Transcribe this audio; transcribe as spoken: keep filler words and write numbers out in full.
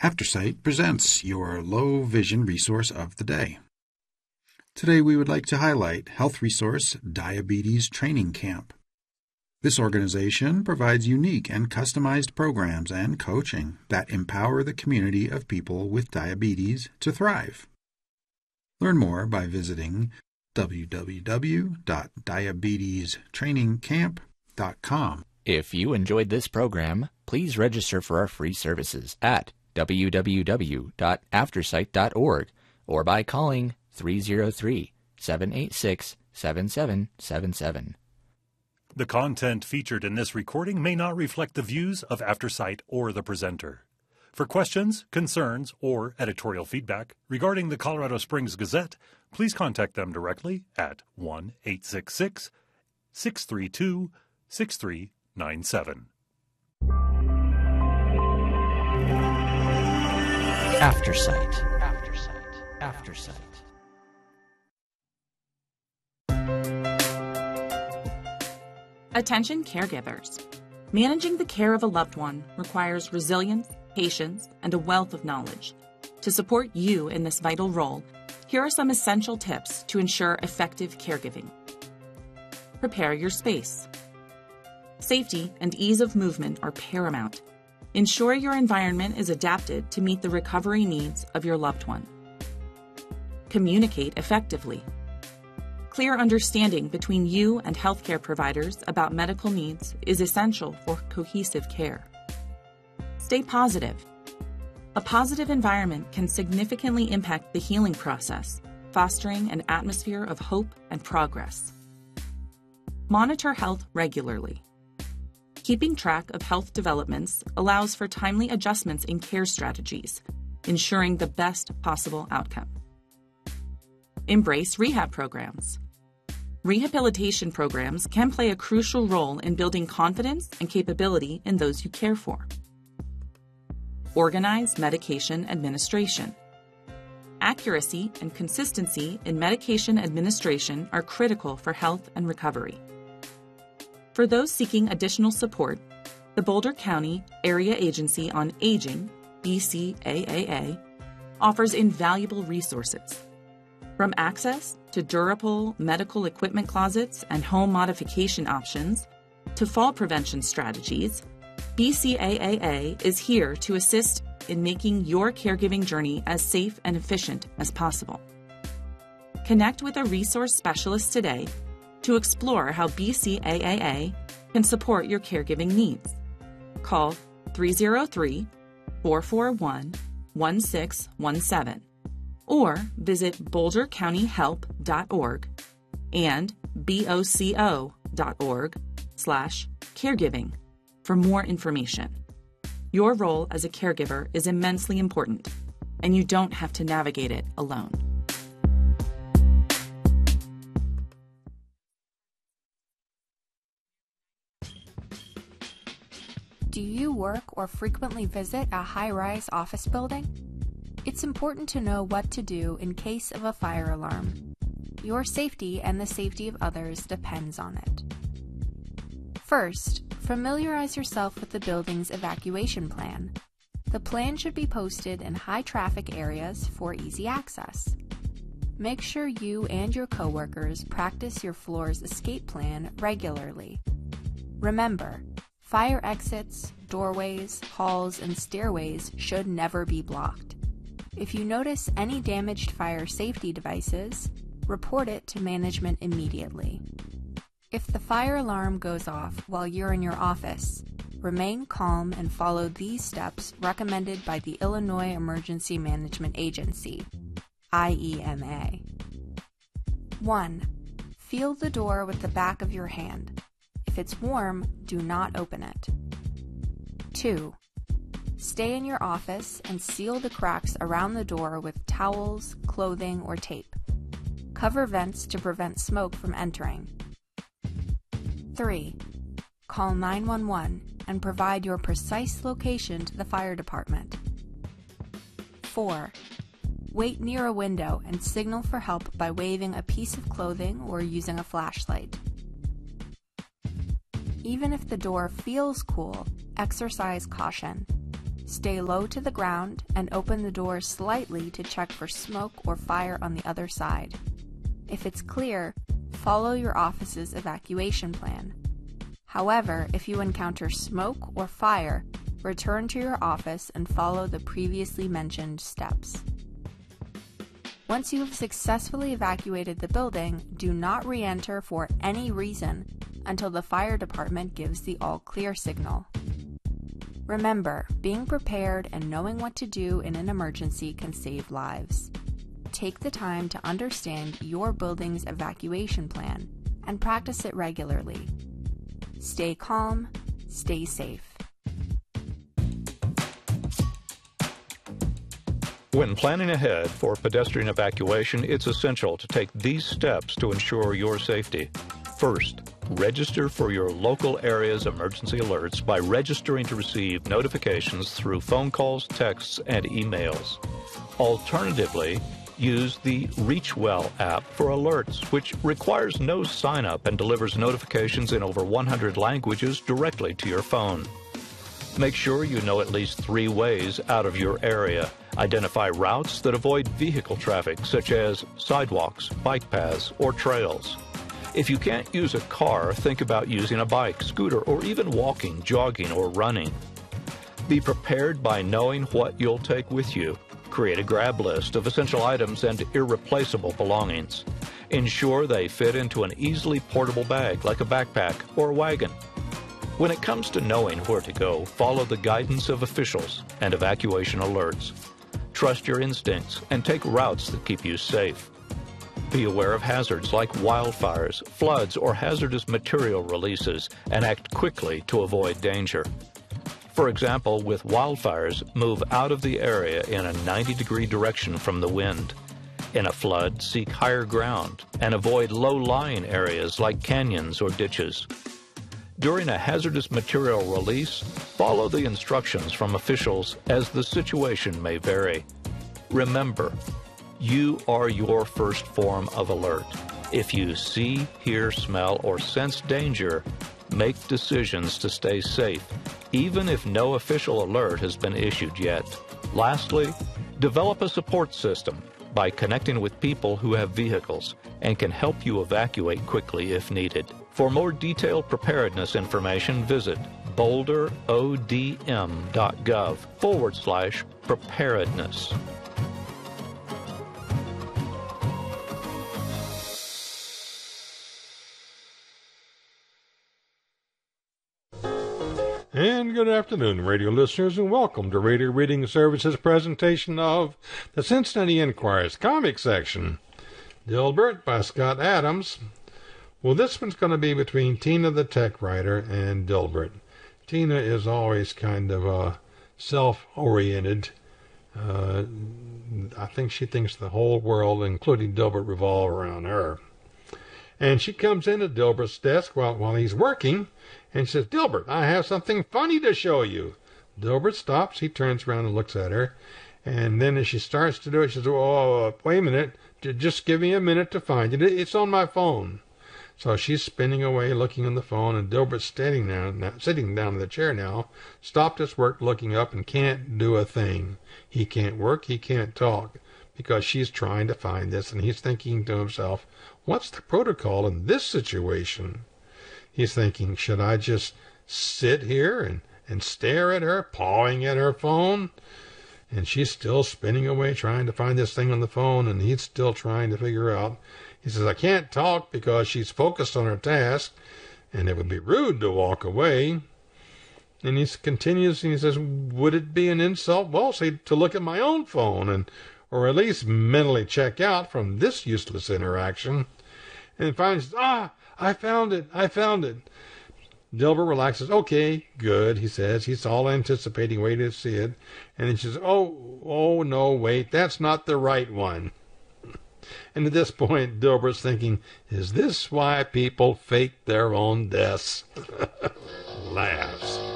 AfterSight presents your low vision resource of the day. Today we would like to highlight Health Resource Diabetes Training Camp. This organization provides unique and customized programs and coaching that empower the community of people with diabetes to thrive. Learn more by visiting w w w dot diabetes training camp dot com. If you enjoyed this program, please register for our free services at w w w dot aftersight dot org or by calling three zero three, seven eight six, seven seven seven seven. The content featured in this recording may not reflect the views of AfterSight or the presenter. For questions, concerns, or editorial feedback regarding the Colorado Springs Gazette, please contact them directly at one eight six six, six three two, six three nine seven. AfterSight. AfterSight. AfterSight. Attention caregivers. Managing the care of a loved one requires resilience, patience, and a wealth of knowledge. To support you in this vital role, here are some essential tips to ensure effective caregiving. Prepare your space. Safety and ease of movement are paramount. Ensure your environment is adapted to meet the recovery needs of your loved one. Communicate effectively. Clear understanding between you and healthcare providers about medical needs is essential for cohesive care. Stay positive. A positive environment can significantly impact the healing process, fostering an atmosphere of hope and progress. Monitor health regularly. Keeping track of health developments allows for timely adjustments in care strategies, ensuring the best possible outcome. Embrace rehab programs. Rehabilitation programs can play a crucial role in building confidence and capability in those you care for. Organize medication administration. Accuracy and consistency in medication administration are critical for health and recovery. For those seeking additional support, the Boulder County Area Agency on Aging, B C A A A, offers invaluable resources. From access to durable medical equipment closets and home modification options to fall prevention strategies, B C A A A is here to assist in making your caregiving journey as safe and efficient as possible. Connect with a resource specialist today to explore how B C A A A can support your caregiving needs. Call three zero three, four four one, one six one seven or visit boulder county help dot org and boco dot org slash caregiving for more information. Your role as a caregiver is immensely important, and you don't have to navigate it alone. Do you work or frequently visit a high-rise office building? It's important to know what to do in case of a fire alarm. Your safety and the safety of others depends on it. First, familiarize yourself with the building's evacuation plan. The plan should be posted in high-traffic areas for easy access. Make sure you and your coworkers practice your floor's escape plan regularly. Remember, fire exits, doorways, halls, and stairways should never be blocked. If you notice any damaged fire safety devices, report it to management immediately. If the fire alarm goes off while you're in your office, remain calm and follow these steps recommended by the Illinois Emergency Management Agency, I E M A. one. Feel the door with the back of your hand. If it's warm, do not open it. two. Stay in your office and seal the cracks around the door with towels, clothing, or tape. Cover vents to prevent smoke from entering. three. Call nine one one and provide your precise location to the fire department. four. Wait near a window and signal for help by waving a piece of clothing or using a flashlight. Even if the door feels cool, exercise caution. Stay low to the ground and open the doors slightly to check for smoke or fire on the other side. If it's clear, follow your office's evacuation plan. However, if you encounter smoke or fire, return to your office and follow the previously mentioned steps. Once you have successfully evacuated the building, do not re-enter for any reason until the fire department gives the all-clear signal. Remember, being prepared and knowing what to do in an emergency can save lives. Take the time to understand your building's evacuation plan and practice it regularly. Stay calm, stay safe. When planning ahead for pedestrian evacuation, it's essential to take these steps to ensure your safety. First, register for your local area's emergency alerts by registering to receive notifications through phone calls, texts, and emails. Alternatively, use the ReachWell app for alerts, which requires no sign-up and delivers notifications in over one hundred languages directly to your phone. Make sure you know at least three ways out of your area. Identify routes that avoid vehicle traffic, such as sidewalks, bike paths, or trails. If you can't use a car, think about using a bike, scooter, or even walking, jogging, or running. Be prepared by knowing what you'll take with you. Create a grab list of essential items and irreplaceable belongings. Ensure they fit into an easily portable bag like a backpack or wagon. When it comes to knowing where to go, follow the guidance of officials and evacuation alerts. Trust your instincts and take routes that keep you safe. Be aware of hazards like wildfires, floods, or hazardous material releases and act quickly to avoid danger. For example, with wildfires, move out of the area in a ninety degree direction from the wind. In a flood, seek higher ground and avoid low-lying areas like canyons or ditches. During a hazardous material release, follow the instructions from officials as the situation may vary. Remember, you are your first form of alert. If you see, hear, smell, or sense danger, make decisions to stay safe, even if no official alert has been issued yet. Lastly, develop a support system by connecting with people who have vehicles and can help you evacuate quickly if needed. For more detailed preparedness information, visit boulderodm.gov forward slash preparedness. And good afternoon, radio listeners, and welcome to Radio Reading Services presentation of the Cincinnati Enquirer's comic section. Dilbert by Scott Adams. Well, this one's going to be between Tina the tech writer and Dilbert. Tina is always kind of uh, self-oriented. Uh, I think she thinks the whole world, including Dilbert, revolve around her. And she comes into Dilbert's desk while, while he's working, and she says, "Dilbert, I have something funny to show you." Dilbert stops. He turns around and looks at her. And then as she starts to do it, she says, "Oh, wait a minute. Just give me a minute to find it. It's on my phone." So she's spinning away, looking on the phone, and Dilbert's standing down, now, sitting down in the chair now, stopped his work, looking up, and can't do a thing. He can't work, he can't talk, because she's trying to find this, and he's thinking to himself, what's the protocol in this situation? He's thinking, should I just sit here and, and stare at her, pawing at her phone? And she's still spinning away, trying to find this thing on the phone, and he's still trying to figure out. He says, I can't talk because she's focused on her task, and it would be rude to walk away. And he continues, and he says, would it be an insult, well, say, to look at my own phone, and or at least mentally check out from this useless interaction? And finally says, ah, I found it, I found it. Dilbert relaxes. Okay, good, he says. He's all anticipating, waiting to see it. And then she says, oh, oh, no, wait, that's not the right one. And at this point, Dilbert's thinking, is this why people fake their own deaths? Laughs.